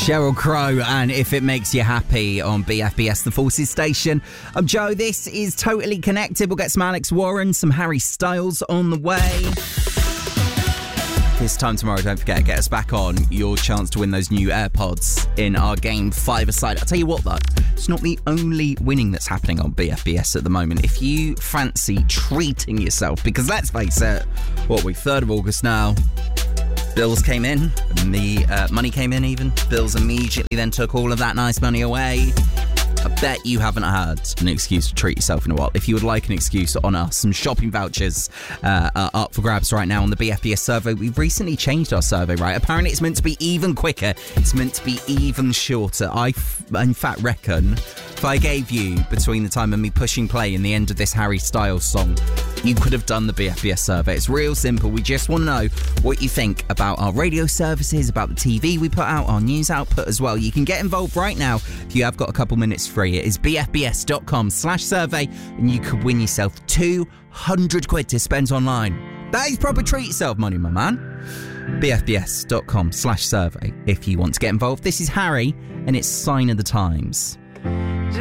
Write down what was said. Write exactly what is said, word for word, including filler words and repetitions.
Sheryl Crow and If It Makes You Happy on B F B S, the Forces station. I'm Joe. This is Totally Connected. We'll get some Alex Warren, some Harry Styles on the way. This time tomorrow, don't forget, get us back on. Your chance to win those new AirPods in our game five-a-side. I'll tell you what, though, it's not the only winning that's happening on B F B S at the moment. If you fancy treating yourself, because let's face it, what, we third of August now, bills came in, and the uh, money came in even. Bills immediately then took all of that nice money away. I bet you haven't had an excuse to treat yourself in a while. If you would like an excuse on us, some shopping vouchers uh, are up for grabs right now on the B F B S survey. We've recently changed our survey, right? Apparently it's meant to be even quicker. It's meant to be even shorter. I, f- in fact, reckon if I gave you, between the time of me pushing play and the end of this Harry Styles song, you could have done the B F B S survey. It's real simple. We just want to know what you think about our radio services, about the T V we put out, our news output as well. You can get involved right now if you have got a couple minutes free. It is bfbs.com slash survey and you could win yourself two hundred quid to spend online. That is proper treat yourself money, my man. bfbs.com slash survey if you want to get involved. This is Harry and it's Sign of the Times.